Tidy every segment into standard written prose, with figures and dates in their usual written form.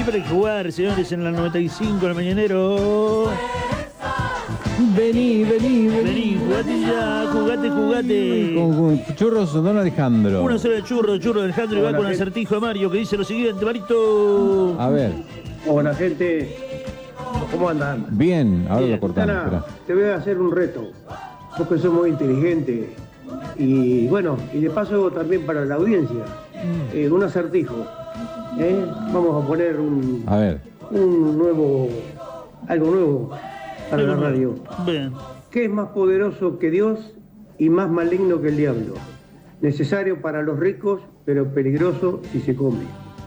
Siempre hay que jugar, señores, en la 95, el mañanero. Vení, Jugate ya, jugate. Con churros, don Alejandro. Uno solo de churro de Alejandro y va con el acertijo de Mario que dice lo siguiente, Marito. A ver. Hola, gente. ¿Cómo andan? Bien, ahora Bien. lo cortamos. Ana, Espera. te voy a hacer un reto. Vos que sos muy inteligente. Y bueno, y de paso también para la audiencia. Un acertijo. Vamos a poner A ver. algo nuevo para la radio. Bien. ¿Qué es más poderoso que Dios y más maligno que el diablo? Necesario para los ricos, pero peligroso si se come.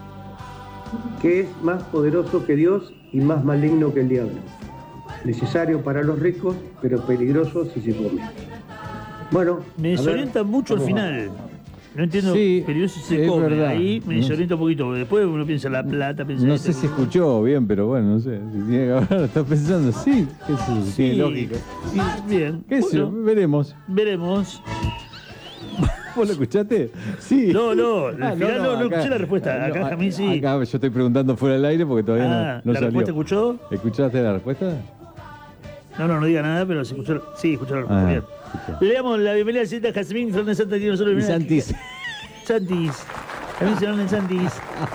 ¿Qué es más poderoso que Dios y más maligno que el diablo? Necesario para los ricos, pero peligroso si se come. Bueno, Me a ver, desorienta mucho el vamos. final. No entiendo, Sí, pero eso se es come. verdad. Ahí me desorienta un poquito. Porque después uno piensa en la plata, piensa en No esto. sé si escuchó bien, pero bueno, no sé. Si tiene que hablar, está pensando. Sí, qué sé yo, Sí, tiene lógica. sí, bien. ¿Qué sé yo? Bueno, Veremos. veremos. ¿Vos lo escuchaste? Sí. No, al Ah, final no acá- escuché la respuesta. Acá Jamín sí. Acá yo estoy preguntando fuera del aire porque todavía no ¿la salió. respuesta escuchó? ¿Escuchaste la respuesta? No diga nada, pero se escuchó. Sí, escuchó la respuesta. Ah, Bien. escuché. Le damos la bienvenida a Cita Jazmín Fernández Santa, que nosotros Y Santis. Santis. También se llaman Santis.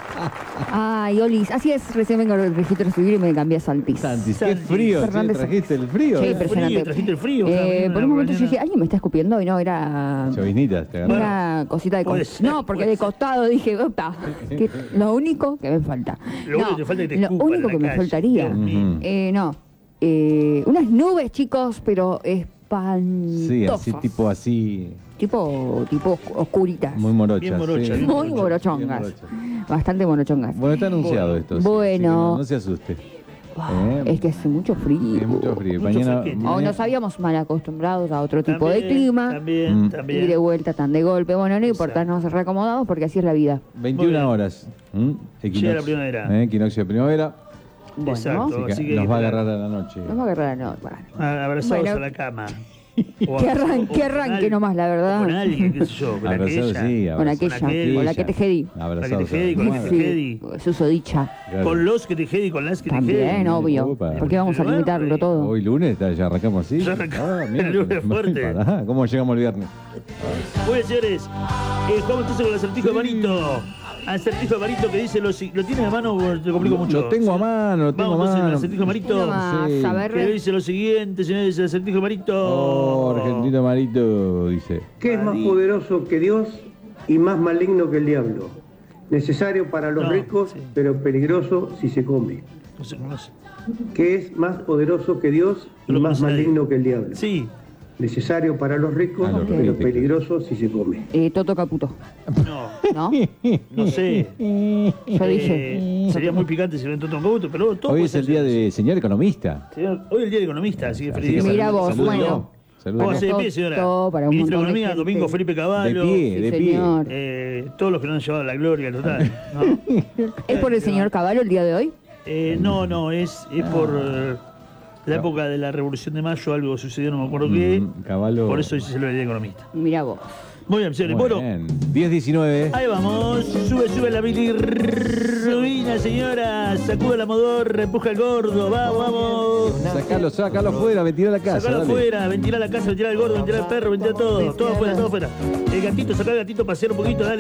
Ay, Olis, así es, recién vengo del registro civil y me cambié a Santis. Santis, qué Santis. frío. che, Fernández ¿Trajiste el frío? Sí, ¿eh? impresionante. Trajiste el frío. Por un momento yo dije, ¿alguien me está escupiendo? Y no, era Chovinitas, te agarraron. una cosita de puede costado. ser, No, porque puede de costado dije, opa, que lo único que me falta. Lo único que te falta es que te lo escupan único en que la me calle. faltaría. Dios mío. No, unas nubes, chicos, pero espantosas. Sí, así tipo así, Tipo oscuritas. muy morocha. Bien morocha, sí. bien Muy Bien morochongas. morocha. Bastante morochongas. Bueno, está anunciado esto. sí, Bueno. así que no se asuste. Es que hace mucho frío. Es mucho frío. Mucho Mañana, fresquito. Hoy nos habíamos mal acostumbrados a otro tipo de También, clima. También, Mm. Y de también. vuelta tan de golpe. Bueno, no importa, Exacto. nos reacomodamos porque así es la vida. 21 horas. Llega la primavera. Equinoccio de primavera. Bueno, Exacto. Así Así que que nos va a esperar. agarrar a la noche. nos va a agarrar no, bueno. Abrazados Bueno. a la cama. Que arranque nomás, la verdad. Con alguien, qué sé yo, con Abrazados, aquella. sí, Con abrazados. aquella, con la que te jedi. Abrazados. La que te jedi, con la que te jedi. Susodicha. Claro. Con los que te jedi, con las que te También, jedi. obvio. Opa. Porque vamos a limitarlo todo. Hoy lunes ya arrancamos así. Ya arrancamos mira, el lunes fuerte. pará, ¿cómo llegamos el viernes? Muy bien, señores. Jugamos entonces con el acertijo de Marito. Acertijo de Marito que dice ¿lo tienes a mano o te complico mucho? Lo tengo a mano, lo tengo Vamos a entonces con el mano. acertijo de Marito. Nomás, Sí. a ver. Que dice lo siguiente, señores, el acertijo de Marito. Oh, Argentino Marito, dice. ¿Qué es más poderoso que Dios y más maligno que el diablo? Necesario para los No, ricos, sí. pero peligroso si se come. No se conoce. ¿Qué es más poderoso que Dios y No lo más conoce nadie. maligno que el diablo? Sí. Necesario para los ricos, A los pero ricos. peligroso si se come. Toto Caputo, No. ¿no? No sé. Yo dije. Sería muy picante si lo entró un Cabuto, pero todo Hoy puede es el ser. día de señor economista. Señor, hoy es el día del economista, así que Así feliz que día. Mira salud- vos, salúdelo. bueno. Salúdelo. Póngase de pie, señora. Todo para un Ministro de montón de Economía, gente. Domingo Felipe De Caballo. pie, Sí, de pie. señor. Todos los que nos han llevado a la gloria total. ¿No? ¿Es por el señor Caballo el día de hoy? No, es por la época de la Revolución de Mayo, algo sucedió, no me acuerdo qué. Caballo. Por eso hoy se celebra el Día del Economista. Mira vos. Muy bien, señores. Muy Bueno, bien. 10-19. ahí vamos. Sube la bilirrubina, señora. Sacuda la modor, empuja el gordo. Vamos. Sácalo fuera, ventila la casa. Sacalo dale. afuera, ventila la casa, ventila el gordo, ventila el perro, ventila todo. Todo afuera, todo afuera. El gatito, sacá el gatito, pasear un poquito, dale.